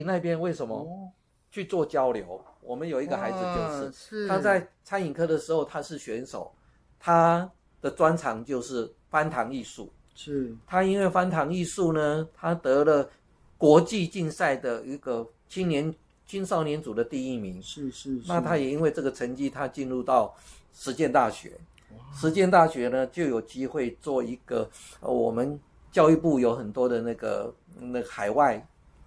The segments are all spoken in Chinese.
那边为什么去做交流？我们有一个孩子就是他在餐饮科的时候他是选手，他的专长就是翻糖艺术。 是他因为翻糖艺术呢，他得了国际竞赛的一个青少年组的第1名。 是。 那他也因为这个成绩，他进入到实践大学。实践大学呢，就有机会做一个我们教育部有很多的那个海外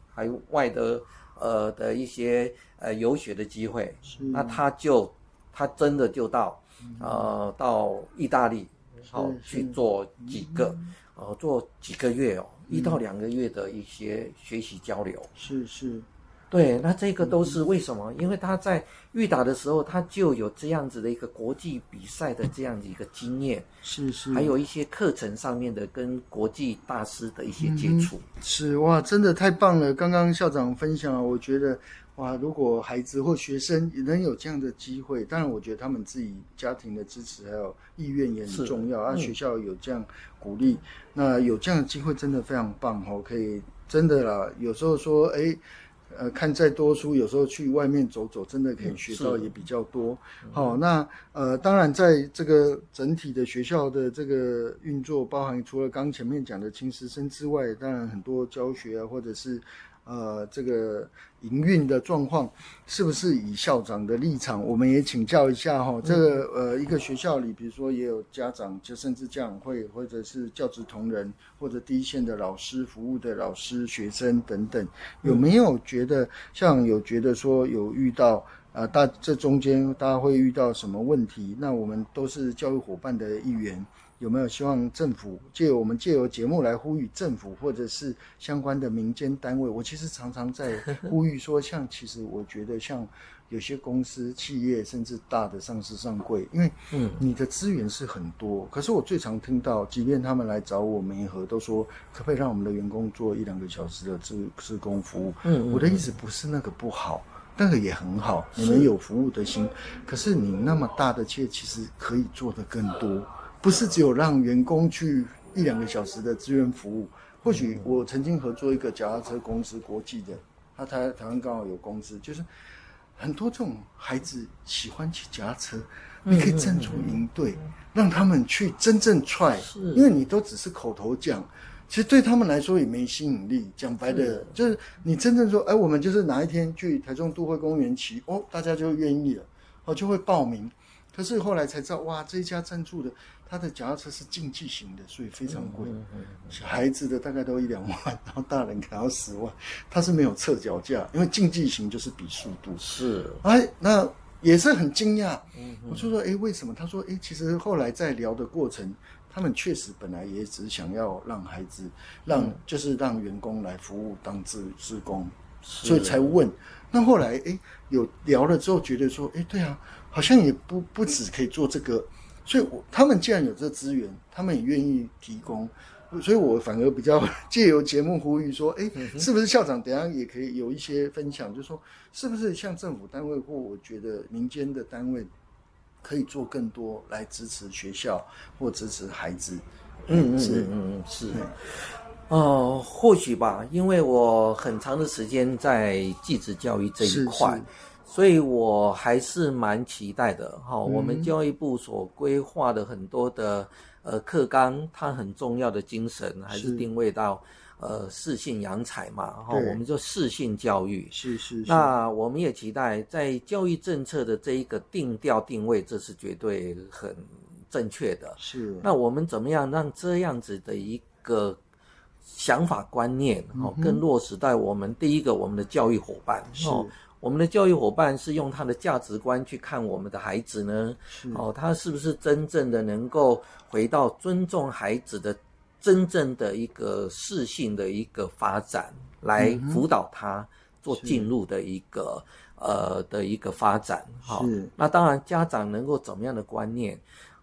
的一些游学的机会。那他真的就到意大利去做做几个月1到2个月的一些学习交流。 是。 对，那这个都是为什么？因为他在预打的时候，他就有这样子的一个国际比赛的这样的一个经验， 是， 还有一些课程上面的跟国际大师的一些接触。 是哇，真的太棒了！刚刚校长分享，我觉得哇，如果孩子或学生能有这样的机会，当然我觉得他们自己家庭的支持还有意愿也很重要。学校有这样鼓励，那有这样的机会真的非常棒可以真的啦。有时候说看再多书，有时候去外面走走，真的可以学到也比较多。那当然在这个整体的学校的这个运作，包含除了刚前面讲的亲师生之外，当然很多教学啊，或者是这个营运的状况，是不是以校长的立场，我们也请教一下这个一个学校里，比如说也有家长，就甚至家长会，或者是教职同仁，或者第一线的老师、服务的老师、学生等等，有没有觉得像有觉得说有遇到这中间大家会遇到什么问题？那我们都是教育伙伴的一员。有没有希望政府我们借由节目来呼吁政府或者是相关的民间单位？我其实常常在呼吁说，其实我觉得像有些公司、企业甚至大的上市上柜，因为你的资源是很多，可是我最常听到，即便他们来找我媒合，都说可不可以让我们的员工做1-2个小时的志工服务？我的意思不是那个不好。那个也很好，你们有服务的心，可是你那么大的企业，其实可以做得更多。不是只有让员工去1-2个小时的志愿服务。或许我曾经合作一个脚踏车公司，国际的，他台湾刚好有公司，就是很多这种孩子喜欢骑脚踏车，你可以赞助营队，让他们去真正 try， 因为你都只是口头讲，其实对他们来说也没吸引力。讲白的，就是你真正说，我们就是哪一天去台中都会公园骑，大家就愿意了，就会报名。可是后来才知道，哇，这一家赞助的，他的脚踏车是竞技型的，所以非常贵。小孩子的大概都1-2万，然后大人可能要10万。他是没有测脚架，因为竞技型就是比速度。 是， 那也是很惊讶。我就说，为什么？他说，其实后来在聊的过程，他们确实本来也只想要让孩子，就是让员工来服务当志工，所以才问。那后来有聊了之后，觉得说，对啊，好像也不只可以做这个，所以他们既然有这资源，他们也愿意提供，所以我反而比较借由节目呼吁说，是不是校长等一下也可以有一些分享，就是说是不是像政府单位或我觉得民间的单位可以做更多来支持学校或支持孩子？ 是。或许吧，因为我很长的时间在技职教育这一块，所以我还是蛮期待的。我们教育部所规划的很多的课纲，它很重要的精神还是定位到适性扬才嘛，我们就适性教育。 是。 那我们也期待在教育政策的这一个定调定位，这是绝对很正确的。 是。 那我们怎么样让这样子的一个想法观念更落实在我们第一个我们的教育伙伴我们的教育伙伴是用他的价值观去看我们的孩子呢他是不是真正的能够回到尊重孩子的真正的一个适性的一个发展，来辅导他做进入的一个发展那当然家长能够怎么样的观念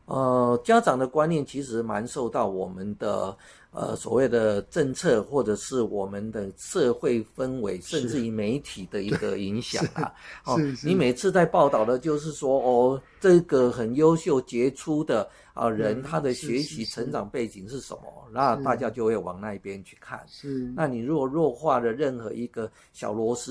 家长的观念其实蛮受到我们的所谓的政策，或者是我们的社会氛围，甚至于媒体的一个影响啊。你每次在报道的就是说，这个很优秀杰出的人，他的学习成长背景是什么？那大家就会往那边去看。那你如果弱化了任何一个小螺丝